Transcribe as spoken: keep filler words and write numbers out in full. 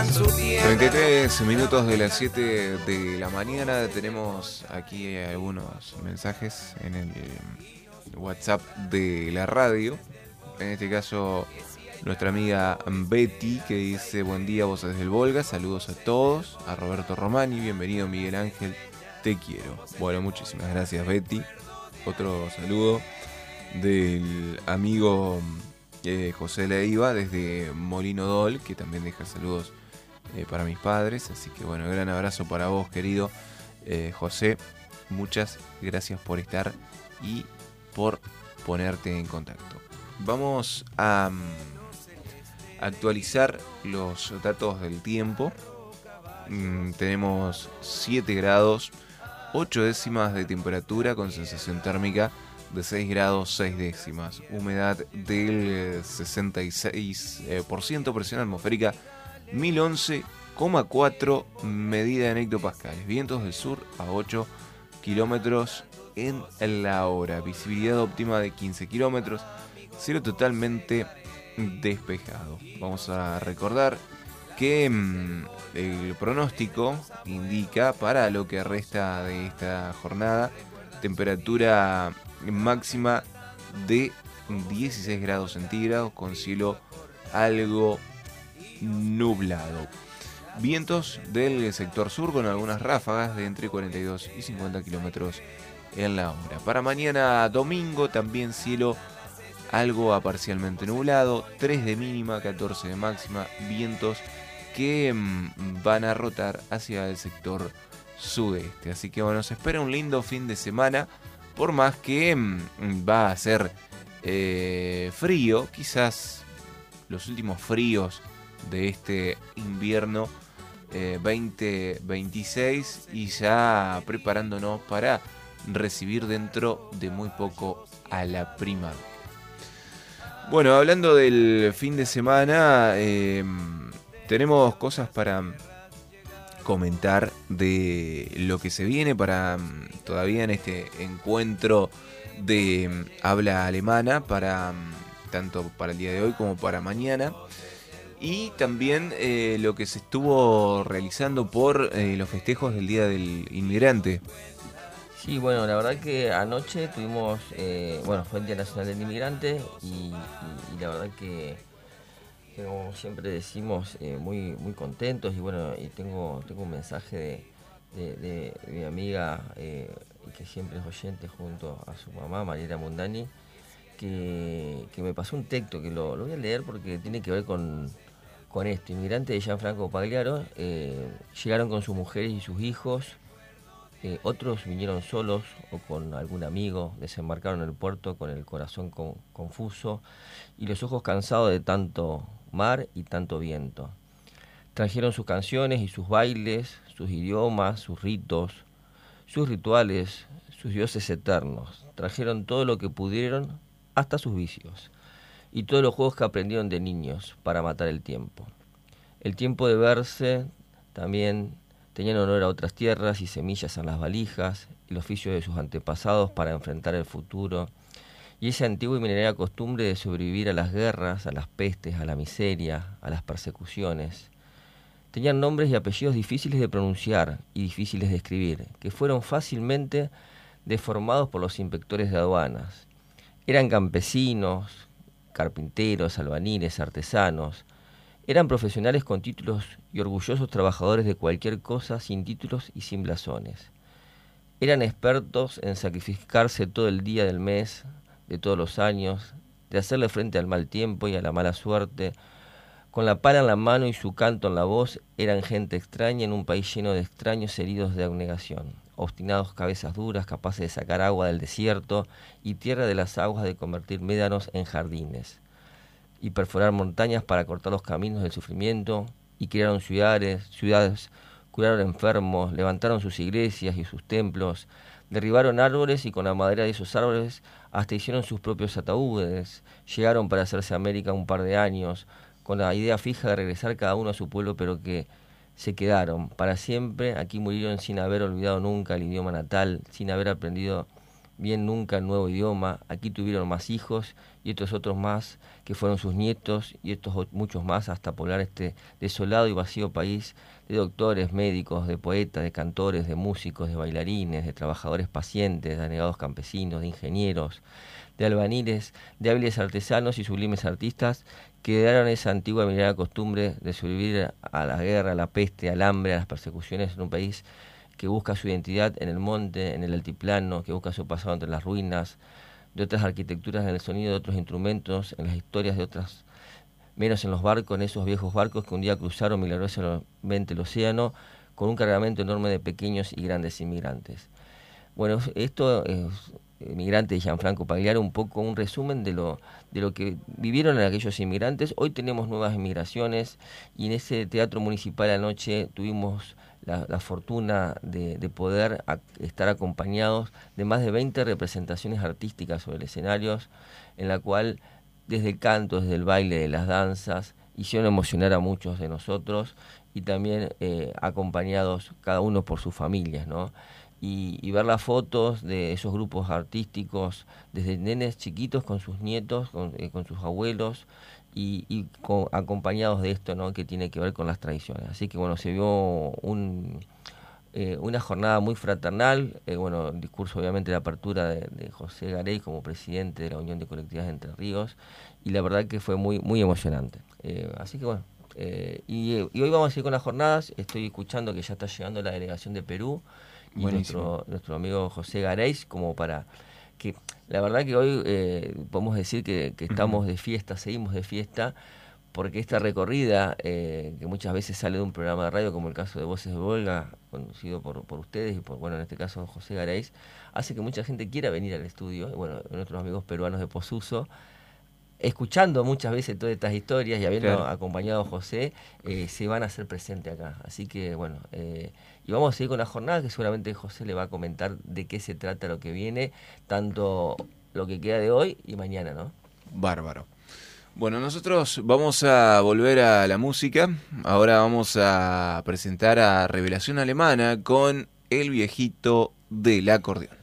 treinta y tres minutos de las siete de la mañana. Tenemos aquí algunos mensajes en el WhatsApp de la radio. En este caso, nuestra amiga Betty, que dice: buen día, vos desde el Volga, saludos a todos. A Roberto Romani, bienvenido Miguel Ángel, te quiero. Bueno, muchísimas gracias Betty. Otro saludo del amigo eh, José Leiva desde Molino Dol, que también deja saludos eh, para mis padres. Así que bueno, gran abrazo para vos, querido eh, José. Muchas gracias por estar y por ponerte en contacto. Vamos a um, actualizar los datos del tiempo. Mm, tenemos siete grados, ocho décimas de temperatura con sensación térmica de seis grados seis décimas. Humedad del sesenta y seis por ciento, presión atmosférica mil once coma cuatro, medida en hectopascales. Vientos del sur a ocho kilómetros en la hora. Visibilidad óptima de quince kilómetros. Cielo totalmente despejado. Vamos a recordar que mmm, el pronóstico indica para lo que resta de esta jornada temperatura máxima de dieciséis grados centígrados con cielo algo nublado. Vientos del sector sur con algunas ráfagas de entre cuarenta y dos y cincuenta kilómetros en la hora. Para mañana domingo también cielo algo a parcialmente nublado, tres de mínima, catorce de máxima, vientos que mmm, van a rotar hacia el sector sudeste. Así que bueno, se espera un lindo fin de semana, por más que mmm, va a ser eh, frío, quizás los últimos fríos de este invierno eh, veinte veintiséis, y ya preparándonos para recibir dentro de muy poco a la primavera. Bueno, hablando del fin de semana, eh, tenemos cosas para comentar de lo que se viene para todavía en este encuentro de habla alemana, para tanto para el día de hoy como para mañana, y también eh, lo que se estuvo realizando por eh, los festejos del Día del Inmigrante. Sí, bueno, la verdad que anoche tuvimos, eh, bueno, fue el Día Nacional del Inmigrante y, y, y la verdad que, que como siempre decimos, eh, muy muy contentos. Y bueno, y tengo tengo un mensaje de, de, de, de mi amiga, eh, que siempre es oyente junto a su mamá, Mariela Mundani, que, que me pasó un texto que lo, lo voy a leer porque tiene que ver con, con esto. Inmigrantes de Gianfranco Pagliaro eh, llegaron con sus mujeres y sus hijos. Eh, otros vinieron solos o con algún amigo, desembarcaron en el puerto con el corazón con, confuso y los ojos cansados de tanto mar y tanto viento. Trajeron sus canciones y sus bailes, sus idiomas, sus ritos, sus rituales, sus dioses eternos. Trajeron todo lo que pudieron, hasta sus vicios, y todos los juegos que aprendieron de niños para matar el tiempo. El tiempo de verse también tenían honor a otras tierras y semillas en las valijas, el oficio de sus antepasados para enfrentar el futuro, y esa antigua y milenaria costumbre de sobrevivir a las guerras, a las pestes, a la miseria, a las persecuciones. Tenían nombres y apellidos difíciles de pronunciar y difíciles de escribir, que fueron fácilmente deformados por los inspectores de aduanas. Eran campesinos, carpinteros, albañiles, artesanos. Eran profesionales con títulos y orgullosos trabajadores de cualquier cosa, sin títulos y sin blasones. Eran expertos en sacrificarse todo el día del mes, de todos los años, de hacerle frente al mal tiempo y a la mala suerte. Con la pala en la mano y su canto en la voz, eran gente extraña en un país lleno de extraños heridos de abnegación, obstinados cabezas duras, capaces de sacar agua del desierto y tierra de las aguas, de convertir médanos en jardines y perforar montañas para cortar los caminos del sufrimiento, y crearon ciudades, ciudades, curaron enfermos, levantaron sus iglesias y sus templos, derribaron árboles y con la madera de esos árboles hasta hicieron sus propios ataúdes, llegaron para hacerse América un par de años, con la idea fija de regresar cada uno a su pueblo, pero que se quedaron para siempre. Aquí murieron sin haber olvidado nunca el idioma natal, sin haber aprendido bien nunca el nuevo idioma. Aquí tuvieron más hijos y estos otros más que fueron sus nietos y estos muchos más hasta poblar este desolado y vacío país de doctores, médicos, de poetas, de cantores, de músicos, de bailarines, de trabajadores pacientes, de anegados campesinos, de ingenieros, de albañiles, de hábiles artesanos y sublimes artistas que heredaron esa antigua milenaria costumbre de sobrevivir a la guerra, a la peste, al hambre, a las persecuciones en un país que busca su identidad en el monte, en el altiplano, que busca su pasado entre las ruinas, de otras arquitecturas, en el sonido de otros instrumentos, en las historias de otras, menos en los barcos, en esos viejos barcos que un día cruzaron milagrosamente el océano con un cargamento enorme de pequeños y grandes inmigrantes. Bueno, esto es Migrante de Gianfranco Pagliaro, un poco un resumen de lo de lo que vivieron aquellos inmigrantes. Hoy tenemos nuevas inmigraciones y en ese teatro municipal anoche tuvimos la, la fortuna de, de poder a, estar acompañados de más de veinte representaciones artísticas sobre escenarios, en la cual desde el canto, desde el baile, de las danzas, hicieron emocionar a muchos de nosotros y también eh, acompañados cada uno por sus familias, ¿no? Y, y ver las fotos de esos grupos artísticos, desde nenes chiquitos con sus nietos, con, eh, con sus abuelos, y, y con, acompañados de esto, ¿no? Que tiene que ver con las tradiciones. Así que bueno, se vio un, eh, una jornada muy fraternal, eh, bueno, el discurso obviamente de apertura de, de José Garey como presidente de la Unión de Colectividades de Entre Ríos, y la verdad que fue muy, muy emocionante. Eh, así que bueno, eh, y, y hoy vamos a ir con las jornadas. Estoy escuchando que ya está llegando la delegación de Perú, y nuestro, nuestro amigo José Gareis, como para que, la verdad que hoy eh, podemos decir que, que estamos de fiesta, seguimos de fiesta, porque esta recorrida, eh, que muchas veces sale de un programa de radio, como el caso de Voces de Volga, conocido por, por ustedes y por, bueno, en este caso José Gareis, hace que mucha gente quiera venir al estudio, bueno, nuestros amigos peruanos de Posuso, escuchando muchas veces todas estas historias y habiendo claro. acompañado a José, eh, se van a hacer presentes acá. Así que, bueno, eh, y vamos a seguir con la jornada, que seguramente José le va a comentar de qué se trata lo que viene, tanto lo que queda de hoy y mañana, ¿no? Bárbaro. Bueno, nosotros vamos a volver a la música. Ahora vamos a presentar a Revelación Alemana con El viejito del acordeón.